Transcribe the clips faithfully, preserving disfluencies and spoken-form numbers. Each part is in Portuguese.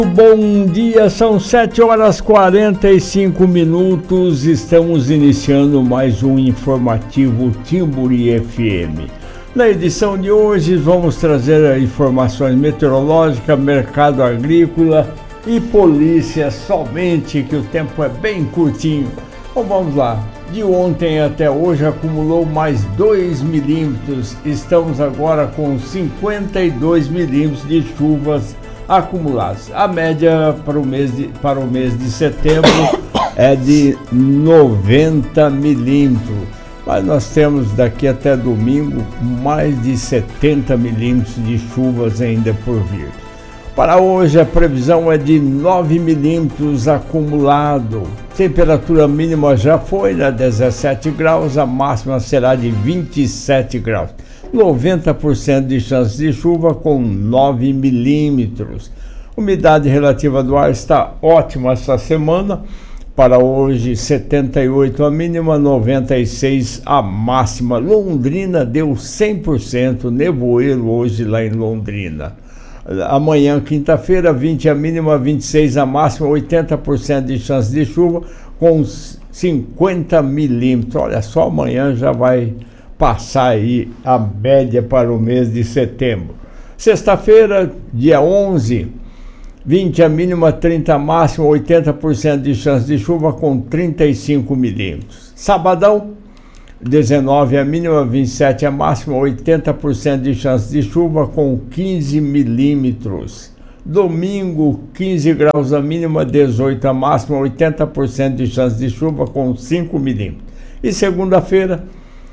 Bom dia, são sete horas e quarenta e cinco minutos, estamos iniciando mais um informativo Timburi F M. Na edição de hoje vamos trazer informações meteorológicas, mercado agrícola e polícia somente, que o tempo é bem curtinho. Então vamos lá, de ontem até hoje acumulou mais dois milímetros, estamos agora com cinquenta e dois milímetros de chuvas acumulados. A média para o mês de, para o mês de setembro é de noventa milímetros, mas nós temos daqui até domingo mais de setenta milímetros de chuvas ainda por vir. Para hoje a previsão é de nove milímetros acumulado. Temperatura mínima já foi, né, dezessete graus, a máxima será de vinte e sete graus. noventa por cento de chance de chuva com nove milímetros. Umidade relativa do ar está ótima essa semana. Para hoje, setenta e oito a mínima, noventa e seis a máxima. Londrina deu cem por cento, nevoeiro hoje lá em Londrina. Amanhã, quinta-feira, vinte a mínima, vinte e seis a máxima, oitenta por cento de chance de chuva com cinquenta milímetros. Olha só, amanhã já vai passar aí a média para o mês de setembro. Sexta-feira, dia onze, vinte a mínima, trinta a máxima, oitenta por cento de chance de chuva com trinta e cinco milímetros. Sabadão, dezenove a mínima, vinte e sete a máxima, oitenta por cento de chance de chuva com quinze milímetros. Domingo, quinze graus a mínima, dezoito a máxima, oitenta por cento de chance de chuva com cinco milímetros. E segunda-feira,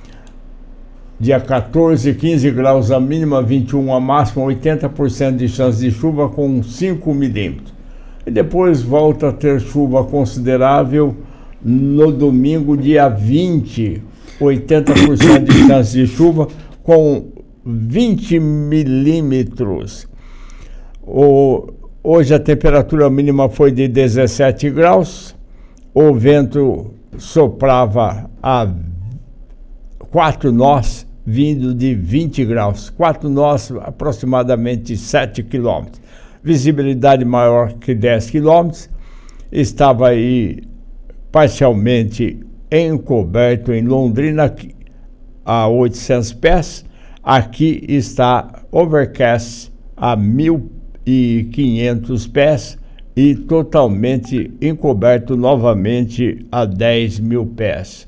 dia quatorze, quinze graus a mínima, vinte e um a máxima, oitenta por cento de chance de chuva com cinco milímetros. E depois volta a ter chuva considerável no domingo, dia vinte, oitenta por cento de chance de chuva com vinte milímetros. O, hoje a temperatura mínima foi de dezessete graus, o vento soprava a quatro nós, vindo de vinte graus, quatro nós, aproximadamente sete quilômetros. Visibilidade maior que dez quilômetros, estava aí parcialmente encoberto em Londrina a oitocentos pés, aqui está overcast a mil e quinhentos pés e totalmente encoberto novamente a dez mil pés.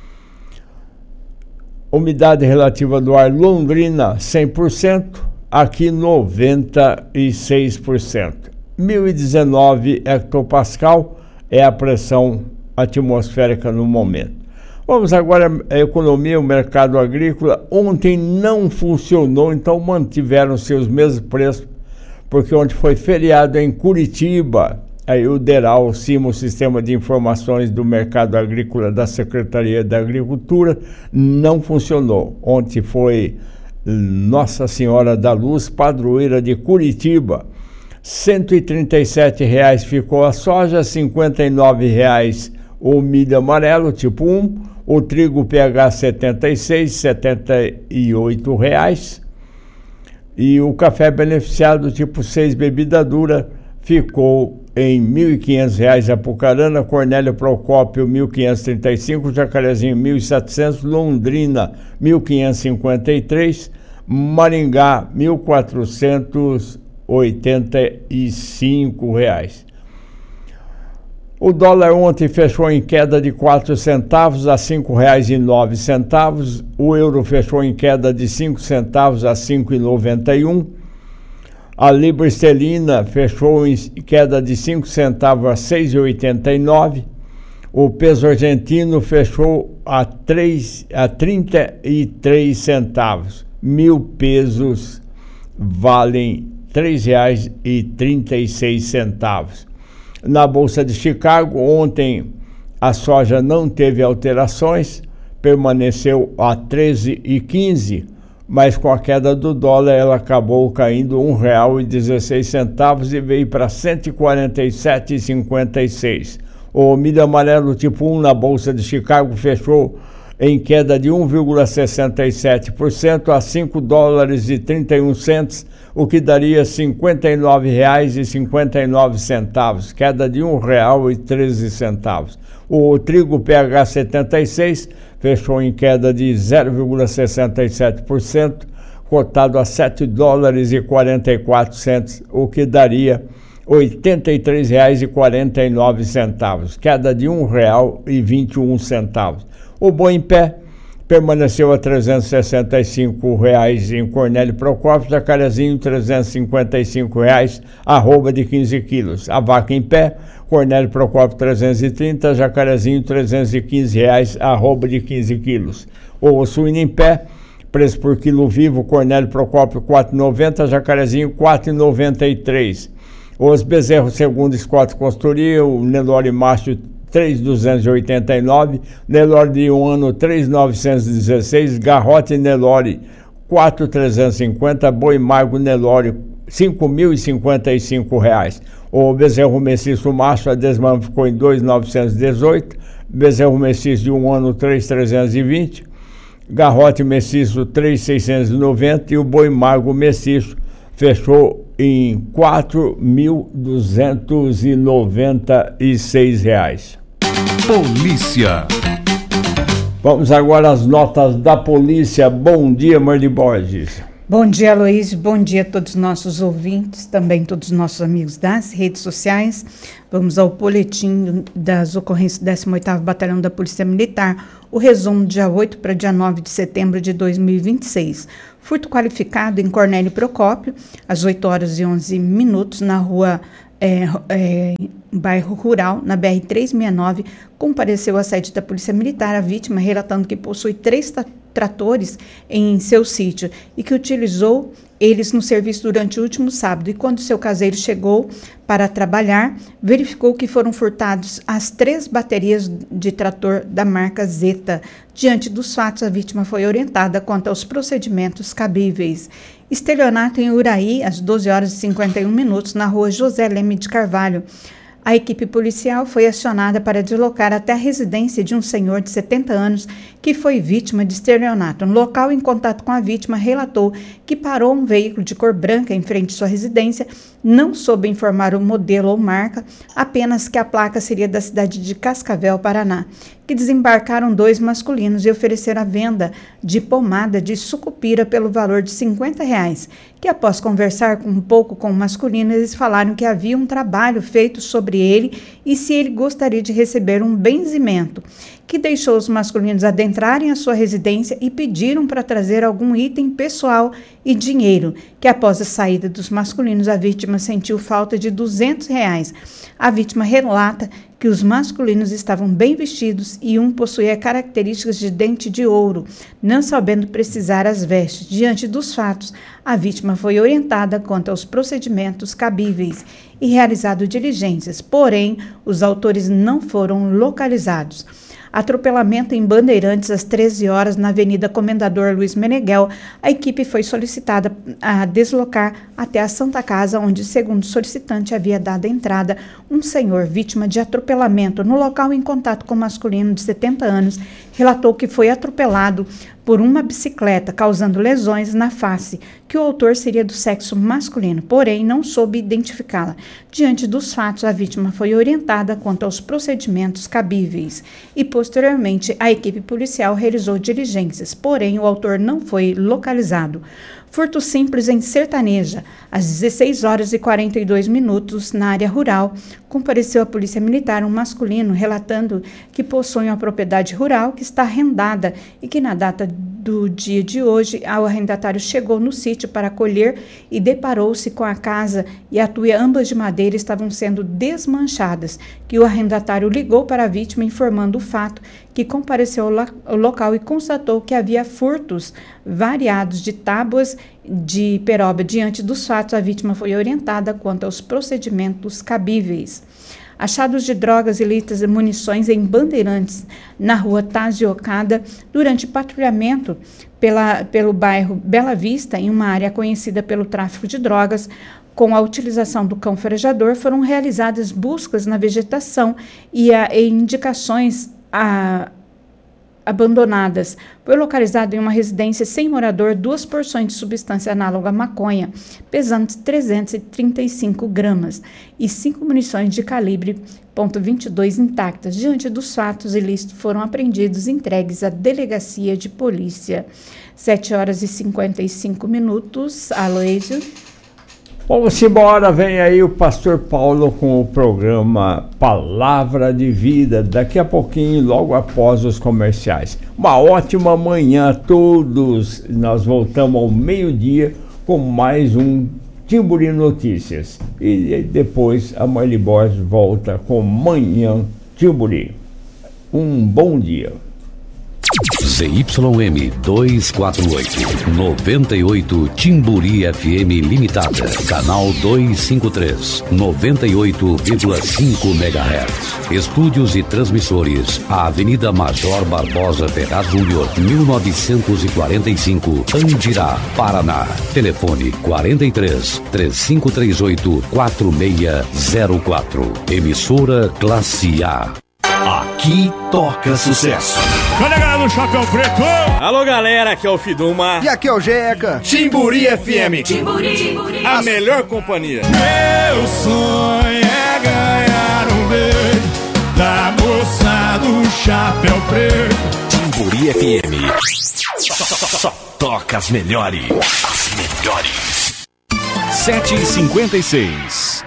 Umidade relativa do ar Londrina cem por cento, aqui noventa e seis por cento. mil e dezenove hectopascal é a pressão atmosférica no momento. Vamos agora à economia, o mercado agrícola. Ontem não funcionou, então mantiveram seus mesmos preços, porque ontem foi feriado em Curitiba. Aí o DERAL, o CIMA, o Sistema de Informações do Mercado Agrícola da Secretaria da Agricultura, não funcionou. Ontem foi Nossa Senhora da Luz, padroeira de Curitiba. cento e trinta e sete reais ficou a soja, cinquenta e nove reais o milho amarelo tipo um, o trigo P H setenta e seis, setenta e oito reais, e o café beneficiado tipo seis bebida dura ficou em mil e quinhentos reais Apucarana, Cornélio Procópio mil quinhentos e trinta e cinco, Jacarezinho mil e setecentos, Londrina mil quinhentos e cinquenta e três, Maringá mil quatrocentos e oitenta e cinco reais. O dólar ontem fechou em queda de quatro centavos a cinco reais e nove centavos. O euro fechou em queda de cinco centavos a cinco reais e noventa e um. A libra esterlina fechou em queda de cinco centavos a seis reais e oitenta e nove. O peso argentino fechou a, três, a trinta e três centavos. Mil pesos valem três reais e trinta e seis centavos. Na Bolsa de Chicago, ontem a soja não teve alterações, permaneceu a treze e quinze, mas com a queda do dólar ela acabou caindo um real e dezesseis centavos e veio para cento e quarenta e sete reais e cinquenta e seis. O milho amarelo tipo um na Bolsa de Chicago fechou em queda de um vírgula sessenta e sete por cento a cinco dólares e trinta e um centavos, o que daria cinquenta e nove reais e cinquenta e nove centavos, queda de um real e treze centavos. O trigo P H setenta e seis fechou em queda de zero vírgula sessenta e sete por cento, cotado a sete dólares e quarenta e quatro centavos, o que daria oitenta e três reais e quarenta e nove centavos, queda de um real e vinte e um centavos. O boi em pé permaneceu a trezentos e sessenta e cinco reais em Cornélio Procópio, Jacarezinho trezentos e cinquenta e cinco reais, arroba de quinze quilos. A vaca em pé, Cornélio Procópio trezentos e trinta, Jacarezinho trezentos e quinze reais, arroba de quinze quilos. O suíno em pé, preço por quilo vivo, Cornélio Procópio quatro reais e noventa centavos, Jacarezinho quatro reais e noventa e três centavos. Os bezerros segundo Scott Consultoria, o Nelore macho três mil duzentos e oitenta e nove, Nelore de um ano três mil novecentos e dezesseis, Garrote Nelore quatro mil trezentos e cinquenta, Boi Mago Nelore cinco mil e cinquenta e cinco reais. O bezerro mestiço macho, a desmame ficou em dois mil novecentos e dezoito, bezerro mestiço de um ano três mil trezentos e vinte, Garrote mestiço três mil seiscentos e noventa e o Boi Mago mestiço fechou em quatro mil duzentos e noventa e seis reais. Polícia. Vamos agora às notas da polícia. Bom dia, Marli Borges. Bom dia, Aloysio. Bom dia a todos os nossos ouvintes, também todos os nossos amigos das redes sociais. Vamos ao boletim das ocorrências do décimo oitavo Batalhão da Polícia Militar, o resumo dia oito para dia nove de setembro de dois mil e vinte e seis. Furto qualificado em Cornélio Procópio, às oito horas e onze minutos, na rua é, é, bairro Rural, na B R trezentos e sessenta e nove, compareceu à sede da Polícia Militar a vítima, relatando que possui três tratores em seu sítio e que utilizou eles no serviço durante o último sábado, e quando seu caseiro chegou para trabalhar, verificou que foram furtados as três baterias de trator da marca Zeta. Diante dos fatos, a vítima foi orientada quanto aos procedimentos cabíveis. Estelionato em Uraí, às doze horas e cinquenta e um minutos, na rua José Leme de Carvalho. A equipe policial foi acionada para deslocar até a residência de um senhor de setenta anos que foi vítima de estelionato. No local, em contato com a vítima, relatou que parou um veículo de cor branca em frente à sua residência, não soube informar o modelo ou marca, apenas que a placa seria da cidade de Cascavel, Paraná, que desembarcaram dois masculinos e ofereceram a venda de pomada de sucupira pelo valor de cinquenta reais, que após conversar um pouco com o masculino, eles falaram que havia um trabalho feito sobre ele e se ele gostaria de receber um benzimento, que deixou os masculinos adentrarem a sua residência e pediram para trazer algum item pessoal e dinheiro, que após a saída dos masculinos, a vítima sentiu falta de duzentos reais. A vítima relata que os masculinos estavam bem vestidos e um possuía características de dente de ouro, não sabendo precisar as vestes. Diante dos fatos, a vítima foi orientada quanto aos procedimentos cabíveis e realizado diligências, porém, os autores não foram localizados. Atropelamento em Bandeirantes às treze horas na Avenida Comendador Luiz Meneghel. A equipe foi solicitada a deslocar até a Santa Casa, onde, segundo o solicitante, havia dado entrada um senhor vítima de atropelamento. No local, em contato com o masculino de setenta anos, relatou que foi atropelado por uma bicicleta, causando lesões na face, que o autor seria do sexo masculino, porém não soube identificá-la. Diante dos fatos, a vítima foi orientada quanto aos procedimentos cabíveis e, posteriormente, a equipe policial realizou diligências, porém o autor não foi localizado. Furto simples em Sertaneja, às dezesseis horas e quarenta e dois minutos, na área rural, compareceu a polícia militar um masculino relatando que possui uma propriedade rural que está arrendada e que na data do dia de hoje, o arrendatário chegou no sítio para colher e deparou-se com a casa e a tuia, ambas de madeira, estavam sendo desmanchadas, que o arrendatário ligou para a vítima informando o fato, que compareceu ao local e constatou que havia furtos variados de tábuas de peroba. Diante dos fatos, a vítima foi orientada quanto aos procedimentos cabíveis. Achados de drogas ilícitas e munições em Bandeirantes, na rua Taziocada, durante patrulhamento pela, pelo bairro Bela Vista, em uma área conhecida pelo tráfico de drogas. Com a utilização do cão farejador, foram realizadas buscas na vegetação e, a, e indicações a abandonadas. Foi localizado em uma residência sem morador duas porções de substância análoga à maconha, pesando trezentos e trinta e cinco gramas, e cinco munições de calibre ponto vinte e dois intactas. Diante dos fatos ilícitos, foram apreendidos e entregues à delegacia de polícia. sete horas e cinquenta e cinco minutos. Aloysio. Vamos embora, vem aí o pastor Paulo com o programa Palavra de Vida, daqui a pouquinho, logo após os comerciais. Uma ótima manhã a todos, nós voltamos ao meio-dia com mais um Timburi Notícias. E depois a Marli Borges volta com Manhã Timburi. Um bom dia. Z Y M duzentos e quarenta e oito, noventa e oito Timburi F M Limitada, canal duzentos e cinquenta e três, noventa e oito vírgula cinco megahertz. Estúdios e transmissores, a Avenida Major Barbosa Ferraz Júnior, mil novecentos e quarenta e cinco, Andirá, Paraná. Telefone quarenta e três, três cinco três oito, quatro seis zero quatro. Emissora Classe A. Aqui toca sucesso. Cadê a galera do Chapéu Preto? Alô galera, aqui é o Fiduma. E aqui é o Jeca. Timburi F M. Timburi, Timburi. A melhor companhia. Meu sonho é ganhar um beijo da moça do Chapéu Preto. Timburi F M. Só, só, só toca as melhores. As melhores. sete e cinquenta e seis.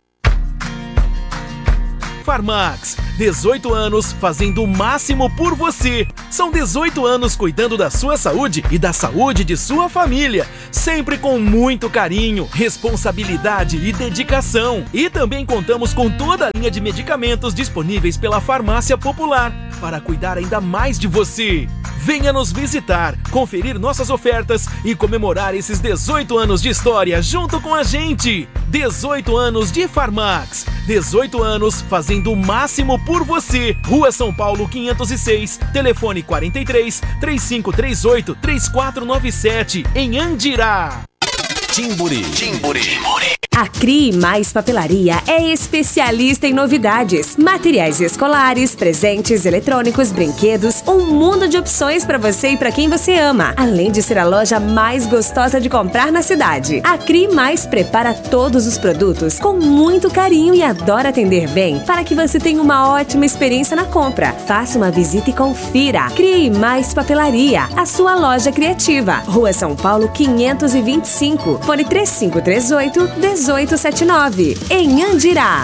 Farmax, dezoito anos fazendo o máximo por você. São dezoito anos cuidando da sua saúde e da saúde de sua família, sempre com muito carinho, responsabilidade e dedicação. E também contamos com toda a linha de medicamentos disponíveis pela Farmácia Popular, para cuidar ainda mais de você. Venha nos visitar, conferir nossas ofertas e comemorar esses dezoito anos de história junto com a gente. dezoito anos de Farmax. dezoito anos fazendo o máximo por você. Rua São Paulo quinhentos e seis, telefone quarenta e três, trinta e cinco trinta e oito, trinta e quatro noventa e sete, em Andirá. Timburi. Timburi. Timburi. A CRI Mais Papelaria é especialista em novidades, materiais escolares, presentes eletrônicos, brinquedos, um mundo de opções para você e para quem você ama, além de ser a loja mais gostosa de comprar na cidade. A CRI Mais prepara todos os produtos com muito carinho e adora atender bem para que você tenha uma ótima experiência na compra. Faça uma visita e confira. CRI Mais Papelaria, a sua loja criativa. Rua São Paulo quinhentos e vinte e cinco, fone três cinco três oito, dezoito setenta e nove, em Andirá.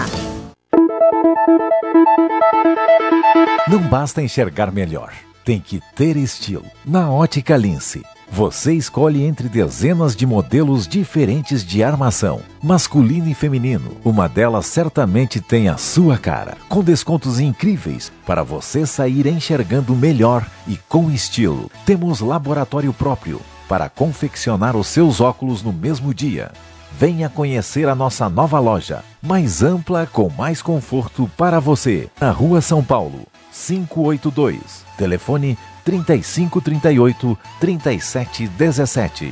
Não basta enxergar melhor, tem que ter estilo. Na Ótica Lince, você escolhe entre dezenas de modelos diferentes de armação, masculino e feminino. Uma delas certamente tem a sua cara, com descontos incríveis para você sair enxergando melhor e com estilo. Temos laboratório próprio para confeccionar os seus óculos no mesmo dia. Venha conhecer a nossa nova loja, mais ampla, com mais conforto para você. Na Rua São Paulo, quinhentos e oitenta e dois. Telefone trinta e cinco trinta e oito, trinta e sete dezessete.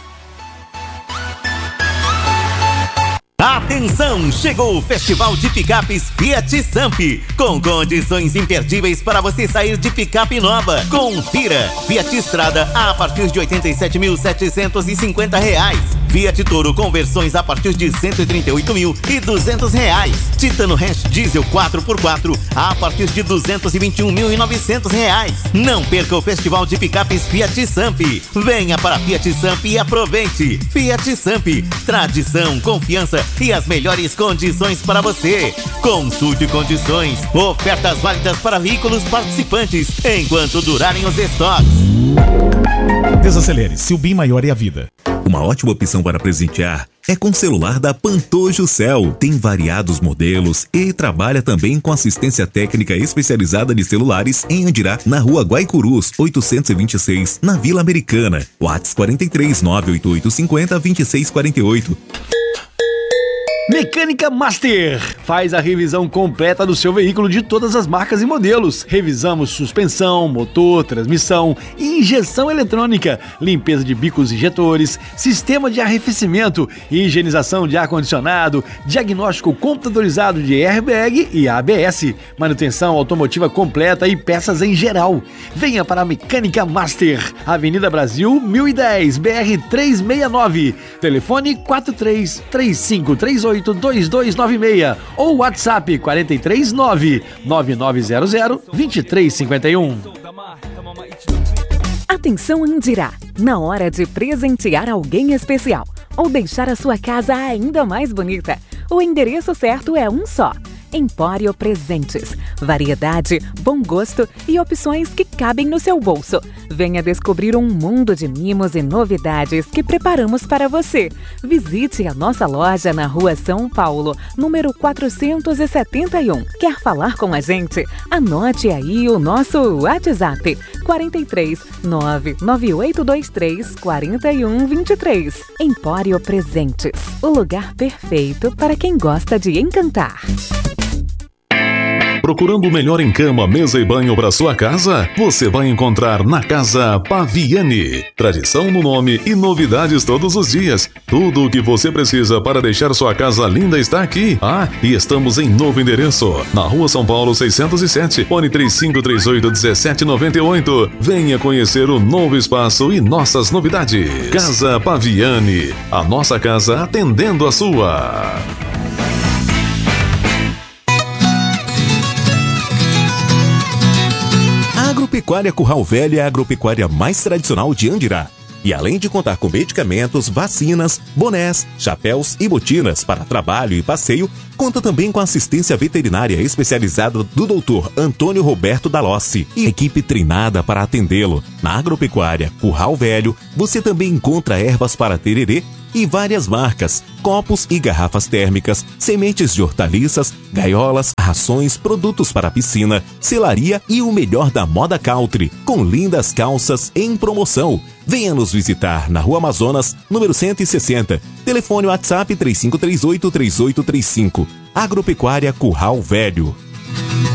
Atenção, chegou o Festival de Picapes Fiat Samp, com condições imperdíveis para você sair de picape nova. Confira: Fiat Strada a partir de oitenta e sete mil setecentos e cinquenta reais. Fiat Toro com versões a partir de cento e trinta e oito mil e duzentos reais. Titano Ranch Diesel quatro por quatro a partir de duzentos e vinte e um mil e novecentos reais. Não perca o Festival de Picapes Fiat Samp. Venha para Fiat Samp e aproveite. Fiat Samp, tradição, confiança e as melhores condições para você. Consulte condições. Ofertas válidas para veículos participantes enquanto durarem os estoques. Desacelere, seu bem maior é a vida. Uma ótima opção para presentear é com o celular da Pantojo Cell. Tem variados modelos e trabalha também com assistência técnica especializada de celulares em Andirá, na Rua Guaicurus, oitocentos e vinte e seis, na Vila Americana. WhatsApp quarenta e três, nove oito oito cinco zero, dois seis quatro oito. Mecânica Master faz a revisão completa do seu veículo de todas as marcas e modelos. Revisamos suspensão, motor, transmissão, injeção eletrônica, limpeza de bicos injetores, sistema de arrefecimento, higienização de ar-condicionado, diagnóstico computadorizado de airbag e A B S, manutenção automotiva completa e peças em geral. Venha para a Mecânica Master, Avenida Brasil mil e dez, B R trezentos e sessenta e nove, telefone quatro três três cinco três oito dois dois nove seis ou WhatsApp quatro três nove nove nove zero zero dois três cinco um. Atenção, Andirá! Na hora de presentear alguém especial ou deixar a sua casa ainda mais bonita, o endereço certo é um só: Empório Presentes. Variedade, bom gosto e opções que cabem no seu bolso. Venha descobrir um mundo de mimos e novidades que preparamos para você. Visite a nossa loja na Rua São Paulo, número quatrocentos e setenta e um. Quer falar com a gente? Anote aí o nosso WhatsApp: quatro três nove nove oito dois três quatro um dois três. Empório Presentes, o lugar perfeito para quem gosta de encantar. Procurando o melhor em cama, mesa e banho para sua casa? Você vai encontrar na Casa Paviani. Tradição no nome e novidades todos os dias. Tudo o que você precisa para deixar sua casa linda está aqui. Ah, e estamos em novo endereço, na Rua São Paulo seiscentos e sete, fone três cinco três oito um sete nove oito. Venha conhecer o novo espaço e nossas novidades. Casa Paviani, a nossa casa atendendo a sua. Agropecuária Curral Velho é a agropecuária mais tradicional de Andirá. E além de contar com medicamentos, vacinas, bonés, chapéus e botinas para trabalho e passeio, conta também com assistência veterinária especializada do doutor Antônio Roberto Dalossi e equipe treinada para atendê-lo. Na Agropecuária Curral Velho, você também encontra ervas para tererê e várias marcas, copos e garrafas térmicas, sementes de hortaliças, gaiolas, rações, produtos para piscina, selaria e o melhor da moda country, com lindas calças em promoção. Venha nos visitar na Rua Amazonas, número cento e sessenta. Telefone WhatsApp três cinco três oito três oito três cinco. Agropecuária Curral Velho.